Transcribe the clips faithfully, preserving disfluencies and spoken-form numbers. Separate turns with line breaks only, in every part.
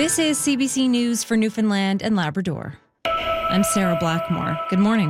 This is C B C News for Newfoundland and Labrador. I'm Sarah Blackmore. Good morning.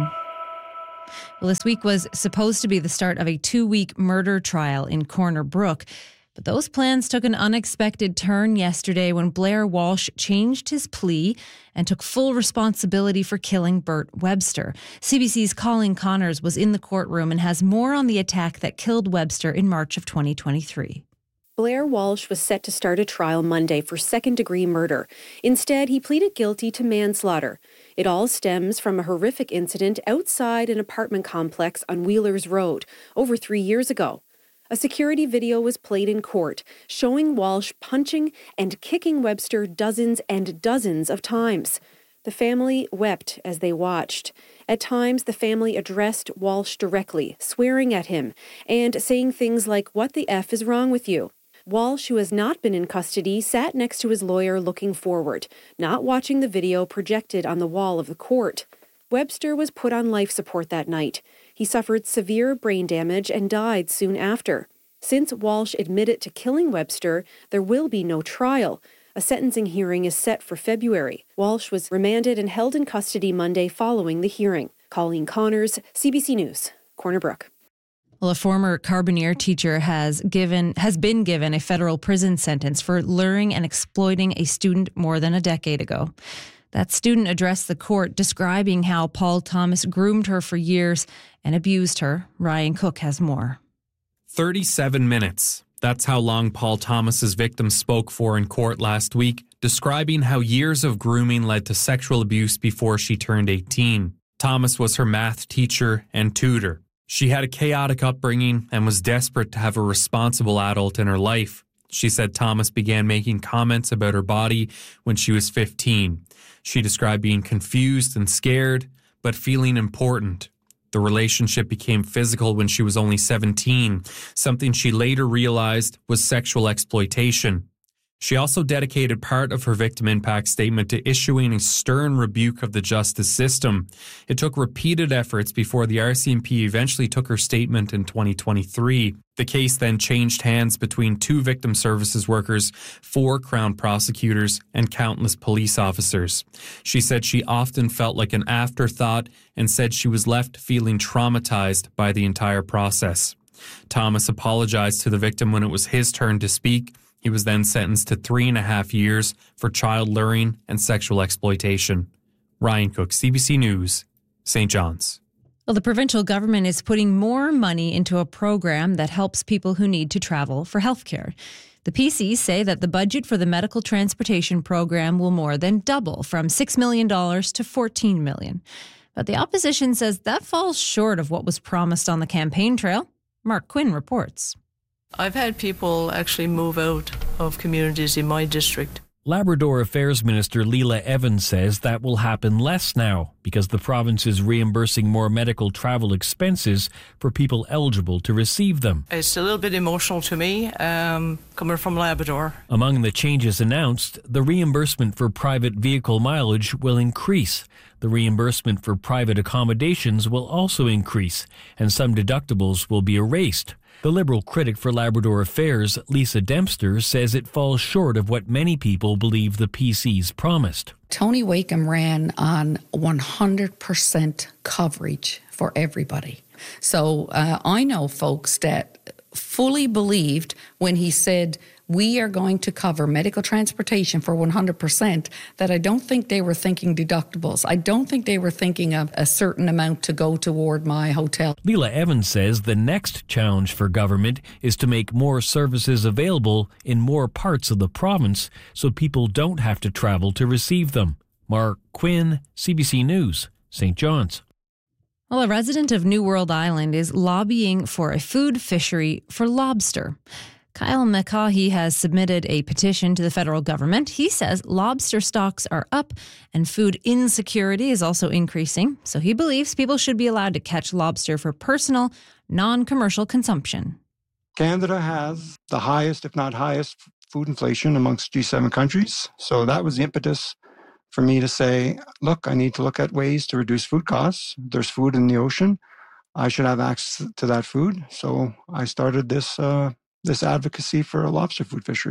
Well, this week was supposed to be the start of a two-week murder trial in Corner Brook, but those plans took an unexpected turn yesterday when Blair Walsh changed his plea and took full responsibility for killing Bert Webster. C B C's Colleen Connors was in the courtroom and has more on the attack that killed Webster in March of twenty twenty-three.
Blair Walsh was set to start a trial Monday for second-degree murder. Instead, he pleaded guilty to manslaughter. It all stems from a horrific incident outside an apartment complex on Wheelers Road over three years ago. A security video was played in court, showing Walsh punching and kicking Webster dozens and dozens of times. The family wept as they watched. At times, the family addressed Walsh directly, swearing at him and saying things like, "What the F is wrong with you?" Walsh, who has not been in custody, sat next to his lawyer looking forward, not watching the video projected on the wall of the court. Webster was put on life support that night. He suffered severe brain damage and died soon after. Since Walsh admitted to killing Webster, there will be no trial. A sentencing hearing is set for February. Walsh was remanded and held in custody Monday following the hearing. Colleen Connors, C B C News, Corner Brook.
Well, a former Carboneer teacher has given has been given a federal prison sentence for luring and exploiting a student more than a decade ago. That student addressed the court describing how Paul Thomas groomed her for years and abused her. Ryan Cook has more.
thirty-seven minutes. That's how long Paul Thomas's victim spoke for in court last week, describing how years of grooming led to sexual abuse before she turned eighteen. Thomas was her math teacher and tutor. She had a chaotic upbringing and was desperate to have a responsible adult in her life. She said Thomas began making comments about her body when she was fifteen. She described being confused and scared, but feeling important. The relationship became physical when she was only seventeen, something she later realized was sexual exploitation. She also dedicated part of her victim impact statement to issuing a stern rebuke of the justice system. It took repeated efforts before the R C M P eventually took her statement in twenty twenty-three. The case then changed hands between two victim services workers, four Crown prosecutors, and countless police officers. She said she often felt like an afterthought and said she was left feeling traumatized by the entire process. Thomas apologized to the victim when it was his turn to speak. He was then sentenced to three and a half years for child luring and sexual exploitation. Ryan Cook, C B C News, Saint John's.
Well, the provincial government is putting more money into a program that helps people who need to travel for healthcare. The P Cs say that the budget for the medical transportation program will more than double, from six million dollars to fourteen million dollars. But the opposition says that falls short of what was promised on the campaign trail. Mark Quinn reports.
I've had people actually move out of communities in my district.
Labrador Affairs Minister Leila Evans says that will happen less now because the province is reimbursing more medical travel expenses for people eligible to receive them.
It's a little bit emotional to me, um, coming from Labrador.
Among the changes announced, the reimbursement for private vehicle mileage will increase. The reimbursement for private accommodations will also increase, and some deductibles will be erased. The Liberal critic for Labrador Affairs, Lisa Dempster, says it falls short of what many people believe the P Cs promised.
Tony Wakeham ran on one hundred percent coverage for everybody. So uh, I know folks that fully believed when he said, we are going to cover medical transportation for one hundred percent, that I don't think they were thinking deductibles. I don't think they were thinking of a certain amount to go toward my hotel.
Leila Evans says the next challenge for government is to make more services available in more parts of the province so people don't have to travel to receive them. Mark Quinn, C B C News, Saint John's.
Well, a resident of New World Island is lobbying for a food fishery for lobster. Kyle McCaughey has submitted a petition to the federal government. He says lobster stocks are up and food insecurity is also increasing. So he believes people should be allowed to catch lobster for personal, non-commercial consumption.
Canada has the highest, if not highest, food inflation amongst G seven countries. So that was the impetus for me to say, look, I need to look at ways to reduce food costs. There's food in the ocean. I should have access to that food. So I started this uh, this advocacy for a lobster food fishery.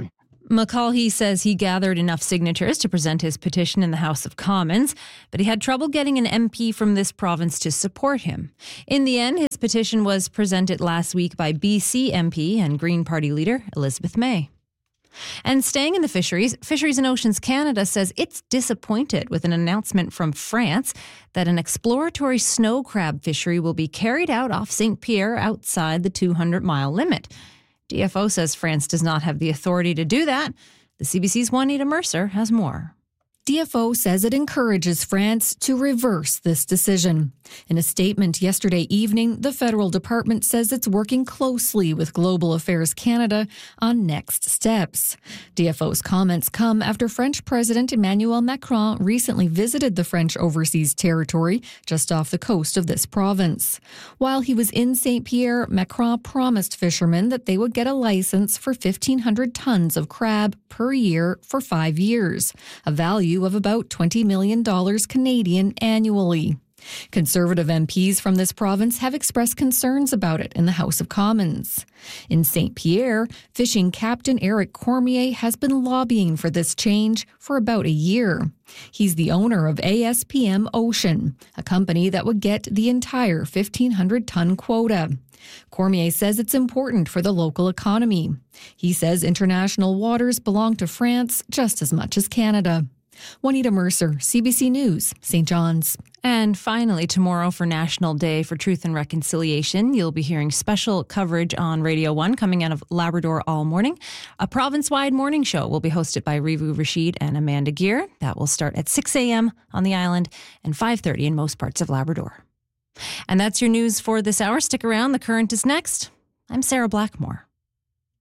McCaughey says he gathered enough signatures to present his petition in the House of Commons, but he had trouble getting an M P from this province to support him. In the end, his petition was presented last week by B C M P and Green Party leader Elizabeth May. And staying in the fisheries, Fisheries and Oceans Canada says it's disappointed with an announcement from France that an exploratory snow crab fishery will be carried out off Saint Pierre outside the two hundred mile limit. D F O says France does not have the authority to do that. The C B C's Juanita Mercer has more.
D F O says it encourages France to reverse this decision. In a statement yesterday evening, the federal department says it's working closely with Global Affairs Canada on next steps. D F O's comments come after French President Emmanuel Macron recently visited the French overseas territory just off the coast of this province. While he was in Saint Pierre, Macron promised fishermen that they would get a license for fifteen hundred tons of crab per year for five years, a value of about twenty million dollars Canadian annually. Conservative M Ps from this province have expressed concerns about it in the House of Commons. In Saint Pierre, fishing captain Eric Cormier has been lobbying for this change for about a year. He's the owner of A S P M Ocean, a company that would get the entire fifteen hundred ton quota. Cormier says it's important for the local economy. He says international waters belong to France just as much as Canada. Juanita Mercer, C B C News, Saint John's.
And finally, tomorrow for National Day for Truth and Reconciliation, you'll be hearing special coverage on Radio one coming out of Labrador all morning. A province-wide morning show will be hosted by Rivu Rashid and Amanda Gear. That will start at six a.m. on the island and five thirty in most parts of Labrador. And that's your news for this hour. Stick around. The Current is next. I'm Sarah Blackmore.